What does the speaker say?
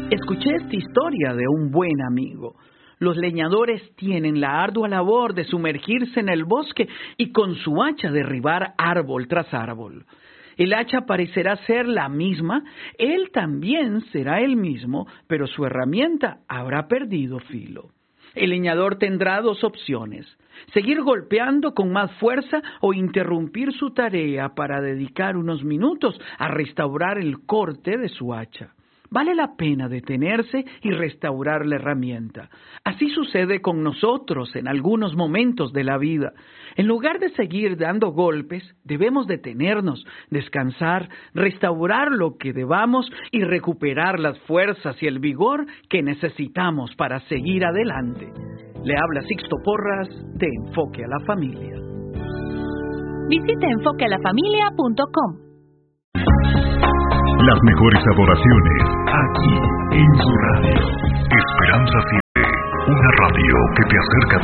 Escuché esta historia de un buen amigo. Los leñadores tienen la ardua labor de sumergirse en el bosque y con su hacha derribar árbol tras árbol. El hacha parecerá ser la misma, él también será el mismo, pero su herramienta habrá perdido filo. El leñador tendrá dos opciones: seguir golpeando con más fuerza o interrumpir su tarea para dedicar unos minutos a restaurar el corte de su hacha. Vale la pena detenerse y restaurar la herramienta. Así sucede con nosotros en algunos momentos de la vida. En lugar de seguir dando golpes, debemos detenernos, descansar, restaurar lo que debamos y recuperar las fuerzas y el vigor que necesitamos para seguir adelante. Le habla Sixto Porras de Enfoque a la Familia. Visite enfoquealafamilia.com. Las mejores adoraciones aquí en su radio. Esperanza City, una radio que te acerca